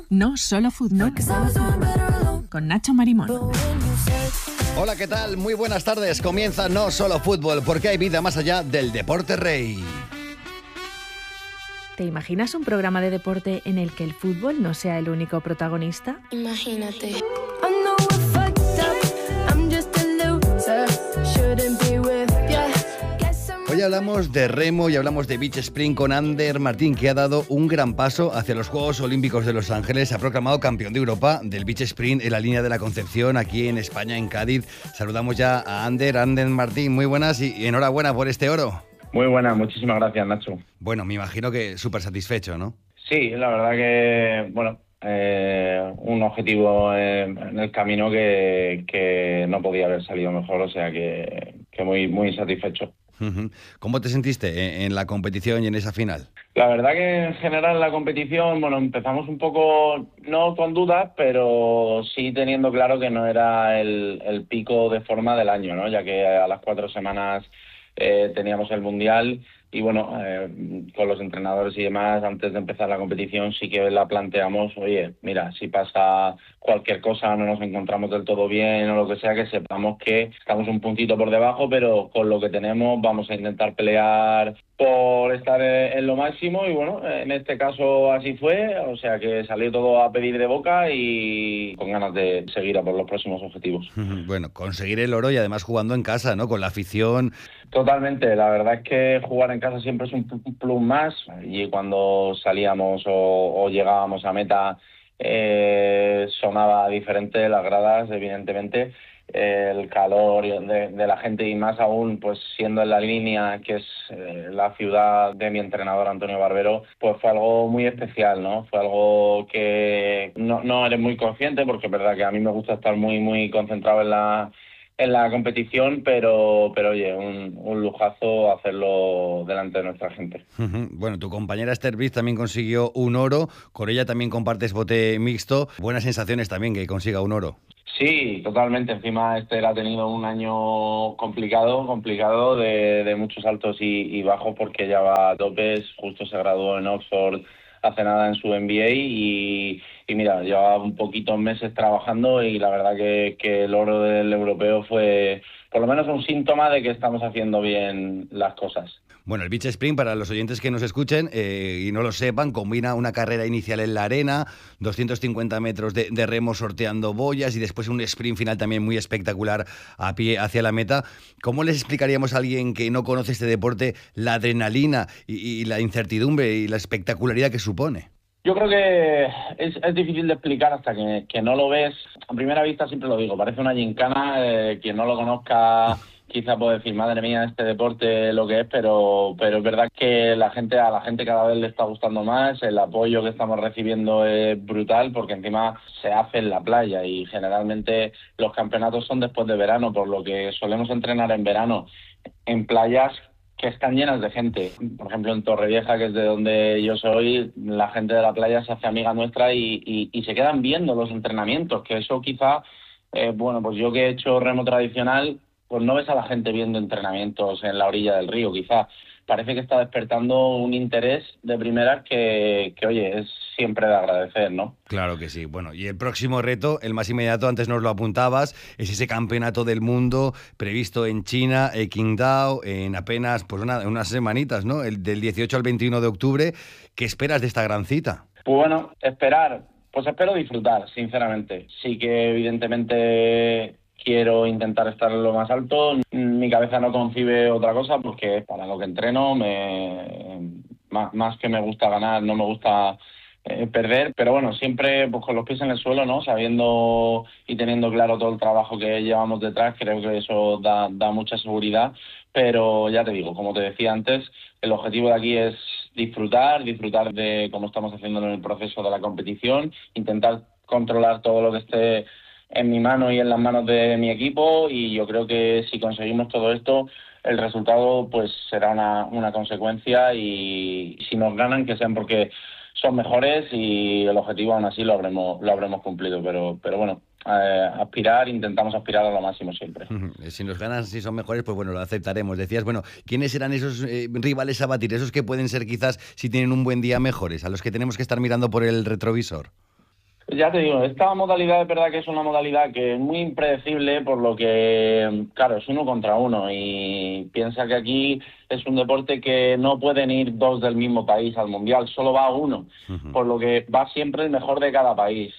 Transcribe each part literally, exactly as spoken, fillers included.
No Solo Fútbol, con Nacho Marimón. Hola, ¿qué tal? Muy buenas tardes. Comienza No Solo Fútbol, porque hay vida más allá del deporte rey. ¿Te imaginas un programa de deporte en el que el fútbol no sea el único protagonista? Imagínate. Hoy hablamos de remo y hablamos de beach sprint con Ander Martín, que ha dado un gran paso hacia los Juegos Olímpicos de Los Ángeles. Se ha proclamado campeón de Europa del beach sprint en la línea de la Concepción, aquí en España, en Cádiz. Saludamos ya a Ander, Ander Martín. Muy buenas y enhorabuena por este oro. Muy buena, muchísimas gracias, Nacho. Bueno, me imagino que súper satisfecho, ¿no? Sí, la verdad que, bueno, eh, un objetivo en, en el camino que, que no podía haber salido mejor, o sea que, que muy, muy satisfecho. ¿Cómo te sentiste en la competición y en esa final? La verdad que en general la competición, bueno, empezamos un poco, no con dudas, pero sí teniendo claro que no era el, el pico de forma del año, ¿no? Ya que a las cuatro semanas eh, teníamos el Mundial y bueno, eh, con los entrenadores y demás, antes de empezar la competición sí que la planteamos, oye, mira, si pasa cualquier cosa, no nos encontramos del todo bien o lo que sea, que sepamos que estamos un puntito por debajo, pero con lo que tenemos vamos a intentar pelear por estar en lo máximo y bueno, en este caso así fue, o sea que salió todo a pedir de boca y con ganas de seguir a por los próximos objetivos. Bueno, conseguir el oro y además jugando en casa, ¿no? Con la afición. Totalmente, la verdad es que jugar en casa siempre es un plus más y cuando salíamos o, o llegábamos a meta eh, sonaba diferente las gradas, evidentemente. El calor de, de la gente y más aún pues siendo en la línea que es eh, la ciudad de mi entrenador Antonio Barbero, pues fue algo muy especial, ¿no? Fue algo que no, no eres muy consciente porque es verdad que a mí me gusta estar muy muy concentrado en la en la competición, pero pero oye, un, un lujazo hacerlo delante de nuestra gente. Bueno, tu compañera Esther Briz también consiguió un oro, con ella también compartes bote mixto, buenas sensaciones también que consiga un oro. Sí, totalmente. Encima Esther ha tenido un año complicado, complicado de, de muchos altos y, y bajos porque ella va a topes, justo se graduó en Oxford hace nada en su M B A y, y mira, llevaba un poquitos meses trabajando y la verdad que, que el oro del europeo fue por lo menos un síntoma de que estamos haciendo bien las cosas. Bueno, el beach sprint, para los oyentes que nos escuchen eh, y no lo sepan, combina una carrera inicial en la arena, doscientos cincuenta metros de, de remo sorteando boyas y después un sprint final también muy espectacular a pie hacia la meta. ¿Cómo les explicaríamos a alguien que no conoce este deporte la adrenalina y, y la incertidumbre y la espectacularidad que supone? Yo creo que es, es difícil de explicar hasta que, que no lo ves. A primera vista siempre lo digo, parece una gincana, eh, quien no lo conozca quizá puede decir, madre mía, este deporte lo que es, pero pero es verdad que la gente a la gente cada vez le está gustando más, el apoyo que estamos recibiendo es brutal porque encima se hace en la playa y generalmente los campeonatos son después de verano, por lo que solemos entrenar en verano en playas que están llenas de gente. Por ejemplo, en Torrevieja, que es de donde yo soy, la gente de la playa se hace amiga nuestra y, y, y se quedan viendo los entrenamientos, que eso quizá, eh, bueno, pues yo que he hecho remo tradicional, pues no ves a la gente viendo entrenamientos en la orilla del río, quizá. Parece que está despertando un interés de primeras que, que, oye, es siempre de agradecer, ¿no? Claro que sí. Bueno, y el próximo reto, el más inmediato, antes nos lo apuntabas, es ese campeonato del mundo previsto en China, en Qingdao, en apenas pues una, unas semanitas, ¿no? El del dieciocho al veintiuno de octubre. ¿Qué esperas de esta gran cita? Pues bueno, esperar, pues espero disfrutar, sinceramente. Sí que evidentemente quiero intentar estar en lo más alto. Mi cabeza no concibe otra cosa porque para lo que entreno, me, más, más que me gusta ganar, no me gusta eh, perder. Pero bueno, siempre pues con los pies en el suelo, ¿no? Sabiendo y teniendo claro todo el trabajo que llevamos detrás, creo que eso da, da mucha seguridad. Pero ya te digo, como te decía antes, el objetivo de aquí es disfrutar, disfrutar de cómo estamos haciendo en el proceso de la competición, intentar controlar todo lo que esté en mi mano y en las manos de mi equipo y yo creo que si conseguimos todo esto el resultado pues será una, una consecuencia y si nos ganan que sean porque son mejores y el objetivo aún así lo habremos lo habremos cumplido, pero pero bueno, eh, aspirar, intentamos aspirar a lo máximo siempre. Si nos ganan, si son mejores, pues bueno, lo aceptaremos. Decías, bueno, ¿quiénes serán esos eh, rivales a batir? Esos que pueden ser quizás, si tienen un buen día, mejores, a los que tenemos que estar mirando por el retrovisor. Ya te digo, esta modalidad es verdad que es una modalidad que es muy impredecible, por lo que, claro, es uno contra uno, y piensa que aquí es un deporte que no pueden ir dos del mismo país al Mundial, solo va uno, Uh-huh. por lo que va siempre el mejor de cada país.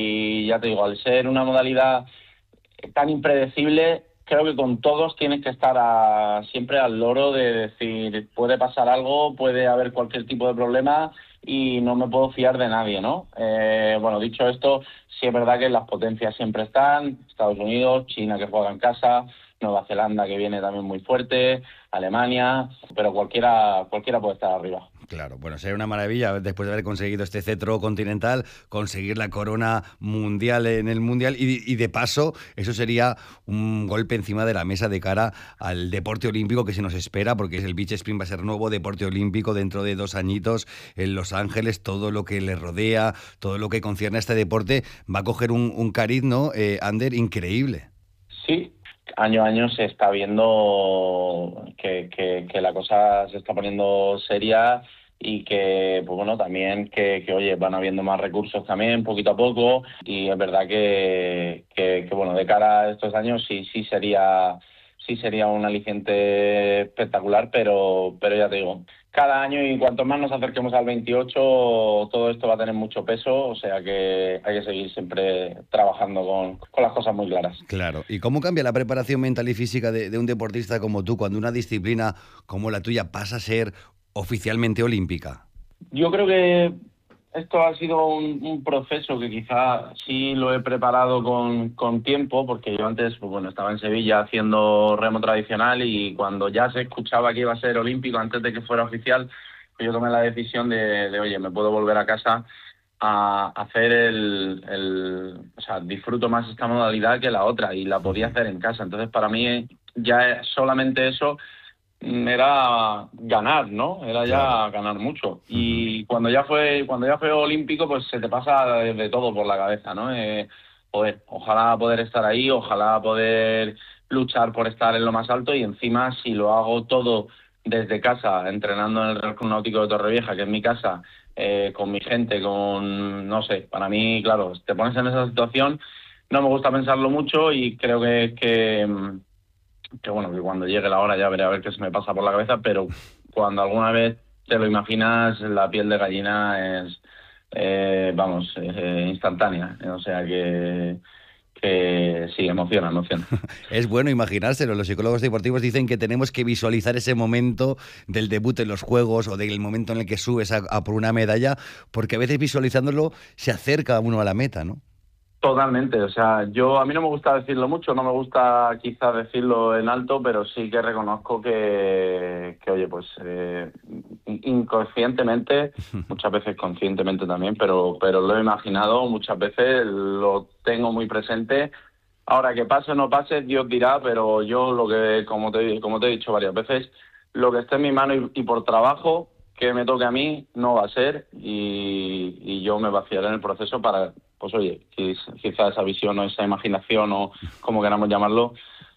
Y ya te digo, al ser una modalidad tan impredecible, creo que con todos tienes que estar a, siempre al loro de decir, puede pasar algo, puede haber cualquier tipo de problema y no me puedo fiar de nadie, ¿no? Eh, bueno, dicho esto, sí es verdad que las potencias siempre están, Estados Unidos, China que juega en casa, Nueva Zelanda que viene también muy fuerte, Alemania, pero cualquiera, cualquiera puede estar arriba. Claro, bueno, sería una maravilla después de haber conseguido este cetro continental, conseguir la corona mundial en el mundial y, y de paso eso sería un golpe encima de la mesa de cara al deporte olímpico que se nos espera, porque el beach sprint va a ser nuevo deporte olímpico dentro de dos añitos en Los Ángeles. Todo lo que le rodea, todo lo que concierne a este deporte va a coger un, un cariz, ¿no, eh, Ander? Increíble. Sí, año a año se está viendo que, que, que la cosa se está poniendo seria y que, pues bueno, también que, que, oye, van habiendo más recursos también, poquito a poco, y es verdad que, que, que bueno, de cara a estos años sí, sí sería, sí sería un aliciente espectacular, pero, pero ya te digo, cada año y cuanto más nos acerquemos al veintiocho, todo esto va a tener mucho peso, o sea que hay que seguir siempre trabajando con, con las cosas muy claras. Claro. ¿Y cómo cambia la preparación mental y física de, de un deportista como tú cuando una disciplina como la tuya pasa a ser oficialmente olímpica? Yo creo que esto ha sido un, un proceso que quizá sí lo he preparado con, con tiempo, porque yo antes, pues bueno, estaba en Sevilla haciendo remo tradicional y cuando ya se escuchaba que iba a ser olímpico, antes de que fuera oficial, pues yo tomé la decisión de, de oye, me puedo volver a casa a hacer el, el... O sea, disfruto más esta modalidad que la otra y la podía hacer en casa. Entonces, para mí, ya solamente eso era ganar, ¿no? Era ya Claro. ganar mucho. Y cuando ya fue cuando ya fue olímpico, pues se te pasa de, de todo por la cabeza, ¿no? Eh, joder, ojalá poder estar ahí, ojalá poder luchar por estar en lo más alto y encima si lo hago todo desde casa, entrenando en el Real Club Náutico de Torrevieja, que es mi casa, eh, con mi gente, con, no sé, para mí, claro, te pones en esa situación, no me gusta pensarlo mucho y creo que, que que bueno, que cuando llegue la hora ya veré a ver qué se me pasa por la cabeza, pero cuando alguna vez te lo imaginas, la piel de gallina es, eh, vamos, eh, instantánea. O sea que, que sí, emociona, emociona. Es bueno imaginárselo. Los psicólogos deportivos dicen que tenemos que visualizar ese momento del debut en los Juegos o del momento en el que subes a, a por una medalla, porque a veces visualizándolo se acerca uno a la meta, ¿no? Totalmente, o sea, yo a mí no me gusta decirlo mucho, no me gusta quizás decirlo en alto, pero sí que reconozco que, que oye, pues eh, inconscientemente, muchas veces conscientemente también, pero, pero lo he imaginado, muchas veces lo tengo muy presente. Ahora, que pase o no pase, Dios dirá, pero yo lo que, como te, como te he dicho varias veces, lo que esté en mi mano y, y por trabajo que me toque a mí no va a ser y, y yo me vaciaré en el proceso para, pues oye, quizá esa visión o esa imaginación o como queramos llamarlo,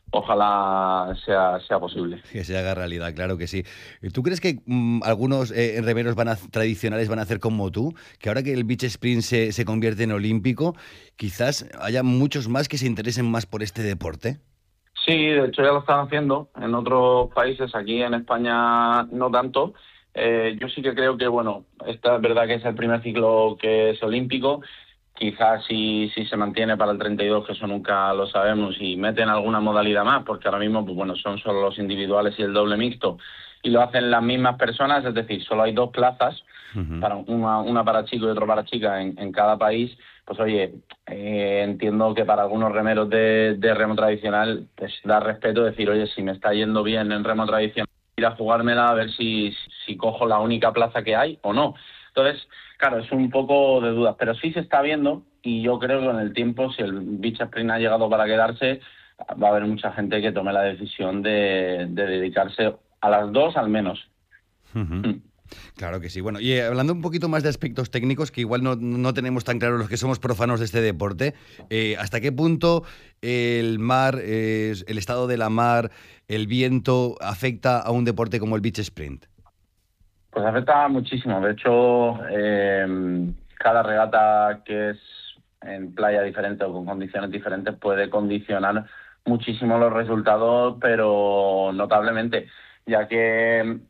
ojalá sea, sea posible. Que se haga realidad, claro que sí. ¿Tú crees que mmm, algunos eh, remeros van a, tradicionales van a hacer como tú? Que ahora que el beach sprint se, se convierte en olímpico, quizás haya muchos más que se interesen más por este deporte. Sí, de hecho ya lo están haciendo en otros países, aquí en España no tanto. Eh, yo sí que creo que, bueno, esta es verdad que es el primer ciclo que es olímpico. Quizás si, si se mantiene para el treinta y dos, que eso nunca lo sabemos, y meten alguna modalidad más, porque ahora mismo pues bueno, son solo los individuales y el doble mixto, y lo hacen las mismas personas, es decir, solo hay dos plazas, uh-huh. para una, una para chico y otra para chica en, en cada país. Pues oye, eh, entiendo que para algunos remeros de, de remo tradicional pues da respeto decir, oye, si me está yendo bien en remo tradicional, ir a jugármela a ver si, si cojo la única plaza que hay o no. Entonces, claro, es un poco de dudas, pero sí se está viendo y yo creo que con el tiempo, si el beach sprint ha llegado para quedarse, va a haber mucha gente que tome la decisión de, de dedicarse a las dos al menos. Uh-huh. Mm. Claro que sí. Bueno, y hablando un poquito más de aspectos técnicos, que igual no, no tenemos tan claros los que somos profanos de este deporte, eh, ¿hasta qué punto el mar, eh, el estado de la mar, el viento, afecta a un deporte como el beach sprint? Pues afecta muchísimo. De hecho, eh, cada regata que es en playa diferente o con condiciones diferentes puede condicionar muchísimo los resultados, pero notablemente, ya que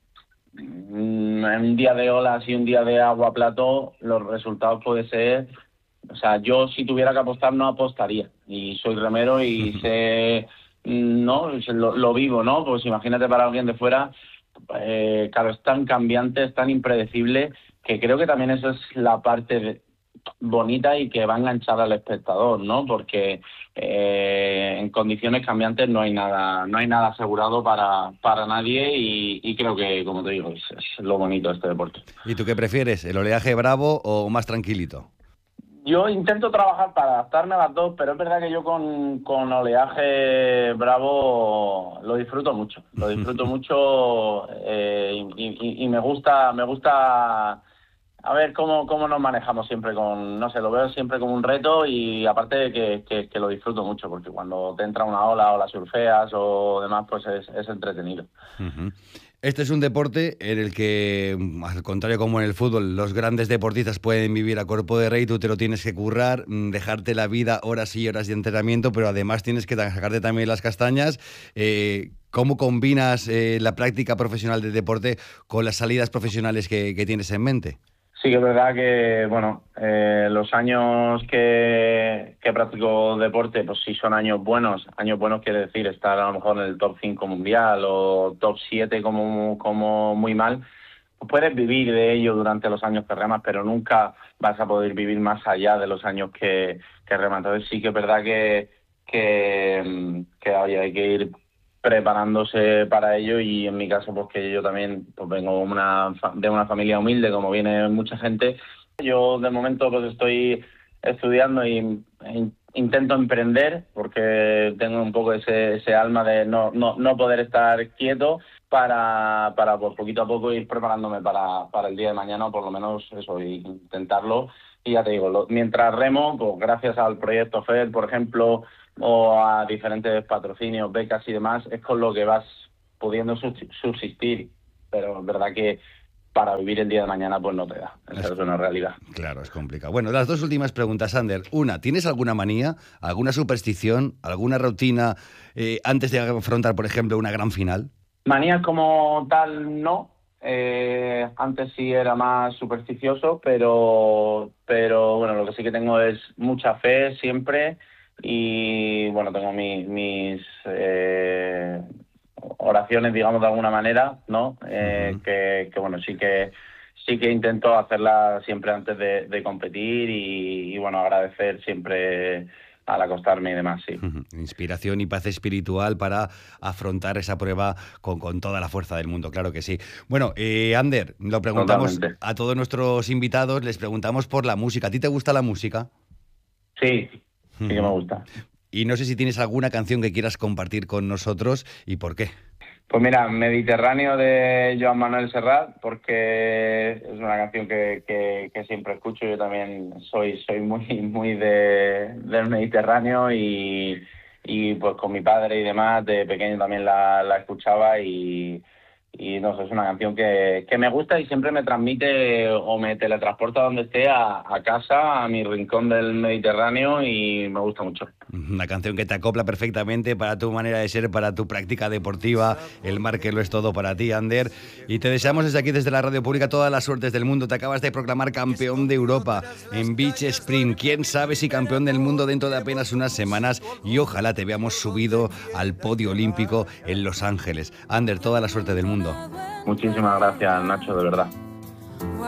mm, en un día de olas y un día de agua plató, los resultados puede ser... O sea, yo si tuviera que apostar no apostaría, y soy remero y sé, no, lo, lo vivo, ¿no? Pues imagínate para alguien de fuera, eh, claro, es tan cambiante, es tan impredecible, que creo que también eso es la parte de, bonita y que va a enganchar al espectador, ¿no? Porque eh, en condiciones cambiantes no hay nada, no hay nada asegurado para, para nadie y, y creo que, como te digo, es, es lo bonito de este deporte. ¿Y tú qué prefieres, el oleaje bravo o más tranquilito? Yo intento trabajar para adaptarme a las dos, pero es verdad que yo con, con oleaje bravo lo disfruto mucho, lo disfruto mucho eh, y, y, y me gusta, me gusta a ver cómo, cómo nos manejamos siempre con, no sé, lo veo siempre como un reto y aparte de que, que, que lo disfruto mucho, porque cuando te entra una ola o la surfeas o demás, pues es, es entretenido. Uh-huh. Este es un deporte en el que, al contrario como en el fútbol, los grandes deportistas pueden vivir a cuerpo de rey, tú te lo tienes que currar, dejarte la vida horas y horas de entrenamiento, pero además tienes que sacarte también las castañas. Eh, ¿Cómo combinas eh, la práctica profesional del deporte con las salidas profesionales que, que tienes en mente? Sí que es verdad que, bueno, eh, los años que, que practico deporte, pues sí son años buenos. Años buenos quiere decir estar a lo mejor en el top cinco mundial o top siete como, como muy mal. Pues puedes vivir de ello durante los años que remas, pero nunca vas a poder vivir más allá de los años que, que remas. Entonces sí que es verdad que, que, que oye, hay que ir preparándose para ello y en mi caso pues que yo también pues vengo una, de una familia humilde como viene mucha gente. Yo de momento pues estoy estudiando y e intento emprender porque tengo un poco ese, ese alma de no, no, no poder estar quieto para, para pues, poquito a poco ir preparándome para, para el día de mañana o por lo menos eso, intentarlo. Y ya te digo, lo, mientras remo, pues gracias al proyecto F E D, por ejemplo, o a diferentes patrocinios, becas y demás, es con lo que vas pudiendo subsistir, pero es verdad que para vivir el día de mañana pues no te da, esa es, es una realidad. Claro, es complicado. Bueno, las dos últimas preguntas, Ander. Una, ¿tienes alguna manía, alguna superstición, alguna rutina eh, antes de afrontar, por ejemplo, una gran final? Manías como tal no, eh, antes sí era más supersticioso, pero, pero bueno, lo que sí que tengo es mucha fe siempre. Y bueno, tengo mi, mis eh, oraciones, digamos, de alguna manera, ¿no? Eh, uh-huh. que, que bueno, sí que sí que intento hacerlas siempre antes de, de competir y, y bueno, agradecer siempre al acostarme y demás, sí. Uh-huh. Inspiración y paz espiritual para afrontar esa prueba con, con toda la fuerza del mundo, claro que sí. Bueno, eh, Ander, lo preguntamos Totalmente. A todos nuestros invitados, les preguntamos por la música. ¿A ti te gusta la música? Sí. Sí que me gusta. Y no sé si tienes alguna canción que quieras compartir con nosotros y por qué. Pues mira, Mediterráneo de Joan Manuel Serrat, porque es una canción que, que, que siempre escucho. Yo también soy soy muy muy de, del Mediterráneo y, y pues con mi padre y demás, de pequeño también la, la escuchaba y... Y no sé, es una canción que, que me gusta y siempre me transmite o me teletransporta donde esté a, a casa, a mi rincón del Mediterráneo y me gusta mucho. Una canción que te acopla perfectamente para tu manera de ser, para tu práctica deportiva, el mar que lo es todo para ti, Ander. Y te deseamos desde aquí, desde la Radio Pública, todas las suertes del mundo. Te acabas de proclamar campeón de Europa en Beach Sprint. Quién sabe si campeón del mundo dentro de apenas unas semanas y ojalá te veamos subido al podio olímpico en Los Ángeles. Ander, toda la suerte del mundo. Muchísimas gracias, Nacho, de verdad.